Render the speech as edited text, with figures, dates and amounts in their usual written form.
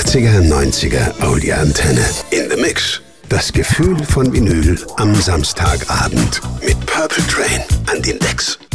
80er, 90er Audi-Antenne. In the Mix. Das Gefühl von Vinyl am Samstagabend. Mit Purple Train an den Decks.